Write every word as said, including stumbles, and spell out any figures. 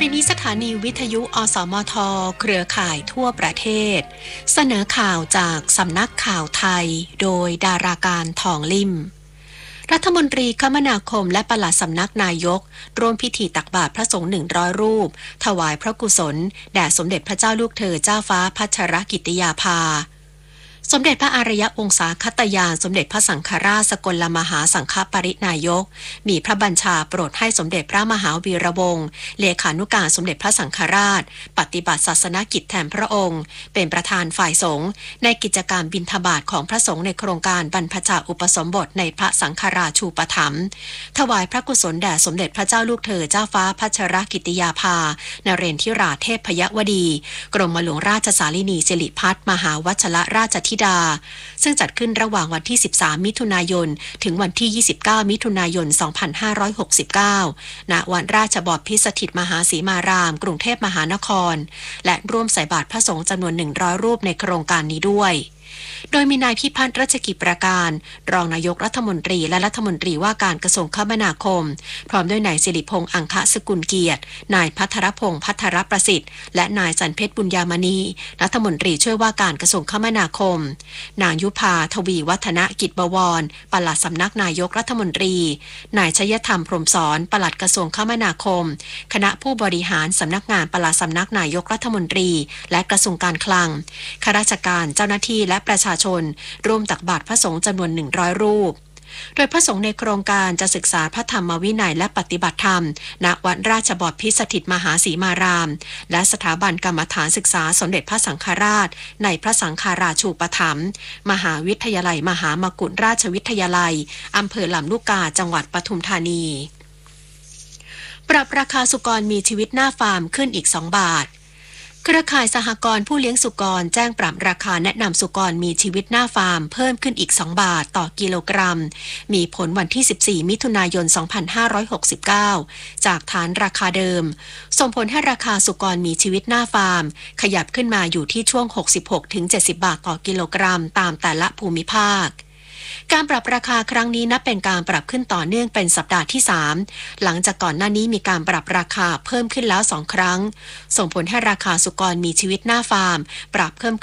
ปีนี้สถานีวิทยุอสมทเครือข่ายทั่วประเทศเสนอข่าวจากสำนักข่าวไทยโดยดาราการทองลิ่มรัฐมนตรีคมนาคมและปลัดสำนักนายกร่วมพิธีตักบาตรพระสงฆ์หนึ่งร้อยรูปถวายพระกุศลแด่สมเด็จพระเจ้าลูกเธอเจ้าฟ้าพัชรกิติยาภาสมเด็จพระอารยวงศาคตยานสมเด็จพระสังฆราชสกลมหาสังฆปรินายกมีพระบัญชาโปรดให้สมเด็จพระมหาวีระวงศ์เลขานุการสมเด็จพระสังฆราชปฏิบัติศาสนกิจแทนพระองค์เป็นประธานฝ่ายสงฆ์ในกิจกรรมบิณฑบาตของพระสงฆ์ในโครงการบรรพชาอุปสมบทในพระสังฆราชูปถัมภ์ถวายพระกุศลแด่สมเด็จพระเจ้าลูกเธอเจ้าฟ้าพัชรกิติยาภานเรนทิราเทพยวดีกรมหลวงราชสาลินีสิริพัฒน์มหาวัชรราชธิดาซึ่งจัดขึ้นระหว่างวันที่สิบสามมิถุนายนถึงวันที่ยี่สิบเก้ามิถุนายนสองพันห้าร้อยหกสิบเก้าณวันราชบพิตรสถิตมหาสีมารามกรุงเทพมหานครและร่วมใส่บาตรพระสงฆ์จำนวนหนึ่งร้อยรูปในโครงการนี้ด้วยโดยมีนายพิพัฒน์รัชกิจประการรองนายกรัฐมนตรีและรัฐมนตรีว่าการกระทรวงคมนาคมพร้อมด้วยนายสิริพงษ์อังคสกุลเกียรตินายพัทรพงษ์พัทรประสิทธิ์และนายสันเพชรบุญญามณีรัฐมนตรีช่วยว่าการกระทรวงคมนาคมนางยุพาทวีวัฒนกิจบวรปลัดสำนักนายกรัฐมนตรีนายชยธรรมพรหมสอนปลัดกระทรวงคมนาคมคณะผู้บริหารสำนักงานปลัดสำนักนายกรัฐมนตรีและกระทรวงการคลังข้าราชการเจ้าหน้าที่และประชาชนร่วมตักบาตรพระสงฆ์จำนวนหนึ่งร้อยรูปโดยพระสงฆ์ในโครงการจะศึกษาพระธรรมวินัยและปฏิบัติธรรมณวัดราชบพิตรสถิตมหาสีมารามและสถาบันกรรมฐานศึกษาสมเด็จพระสังฆราชในพระสังฆราชูปถัมภ์มหาวิทยาลัยมหามกุฏราชวิทยาลัยอำเภอลำลูกกาจังหวัดปทุมธานีปรับราคาสุกรมีชีวิตหน้าฟาร์มขึ้นอีกสองบาทเครือข่ายสหกรณ์ผู้เลี้ยงสุกรแจ้งปรับราคาแนะนำสุกรมีชีวิตหน้าฟาร์มเพิ่มขึ้นอีกสองบาทต่อกิโลกรัมมีผลวันที่สิบสี่มิถุนายนสองพันห้าร้อยหกสิบเก้าจากฐานราคาเดิมส่งผลให้ราคาสุกรมีชีวิตหน้าฟาร์มขยับขึ้นมาอยู่ที่ช่วง หกสิบหกถึงเจ็ดสิบ บาทต่อกิโลกรัมตามแต่ละภูมิภาคการปรับราคาครั้งนี้นับเป็นการปรับขึ้นต่อเนื่องเป็นสัปดาห์ที่สามหลังจากก่อนหน้านี้มีการปรับราคาเพิ่มขึ้นแล้วสองครั้งส่งผลให้ราคาสุกรมีชีวิตหน้าฟาร์มปรับเพิ่ม